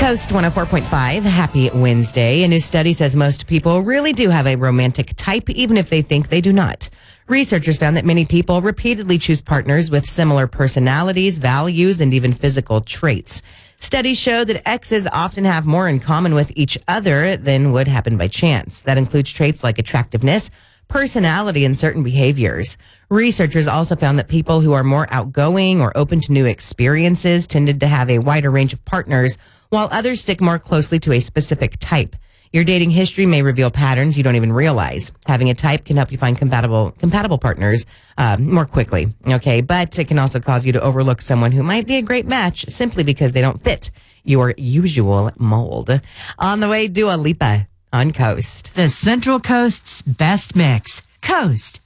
Coast 104.5, happy Wednesday. A new study says most people really do have a romantic type, even if they think they do not. Researchers found that many people repeatedly choose partners with similar personalities, values, and even physical traits. Studies show that exes often have more in common with each other than would happen by chance. That includes traits like attractiveness, personality, and certain behaviors. Researchers also found that people who are more outgoing or open to new experiences tended to have a wider range of partners, while others stick more closely to a specific type. Your dating history may reveal patterns you don't even realize. Having a type can help you find compatible partners more quickly, okay? But it can also cause you to overlook someone who might be a great match simply because they don't fit your usual mold. On the way, Dua Lipa on Coast. The Central Coast's best mix. Coast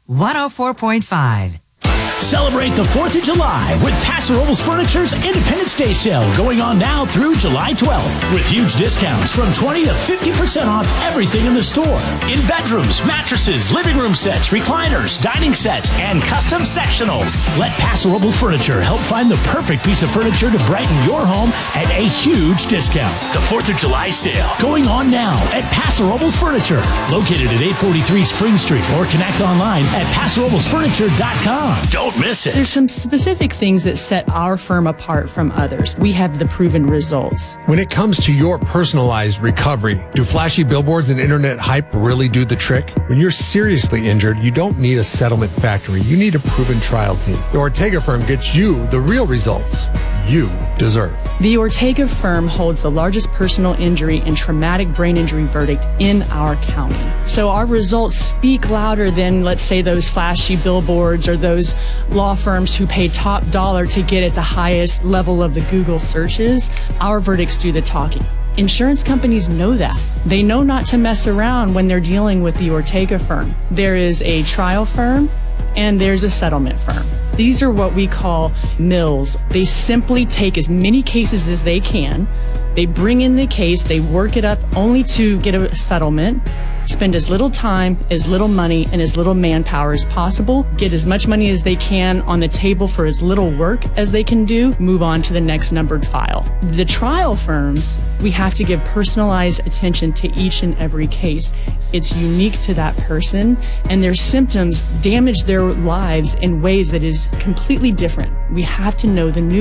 104.5. Celebrate the 4th of July with Paso Robles Furniture's Independence Day sale going on now through July 12th with huge discounts from 20 to 50% off everything in the store. In bedrooms, mattresses, living room sets, recliners, dining sets, and custom sectionals. Let Paso Robles Furniture help find the perfect piece of furniture to brighten your home at a huge discount. The 4th of July sale going on now at Paso Robles Furniture, located at 843 Spring Street, or connect online at PasoRoblesFurniture.com. Don't miss it. There's some specific things that set our firm apart from others. We have the proven results. When it comes to your personalized recovery, do flashy billboards and internet hype really do the trick? When you're seriously injured, you don't need a settlement factory. You need a proven trial team. The Ortega firm gets you the real results you deserve. The Ortega firm holds the largest personal injury and traumatic brain injury verdict in our county. So our results speak louder than, let's say, those flashy billboards or those law firms who pay top dollar to get at the highest level of the Google searches. Our verdicts do the talking. Insurance companies know that. They know not to mess around when they're dealing with the Ortega firm. There is a trial firm and there's a settlement firm. These are what we call mills. They simply take as many cases as they can. They bring in the case, they work it up only to get a settlement, spend as little time, as little money, and as little manpower as possible, get as much money as they can on the table for as little work as they can do, move on to the next numbered file. The trial firms, we have to give personalized attention to each and every case. It's unique to that person, and their symptoms damage their lives in ways that is completely different. We have to know the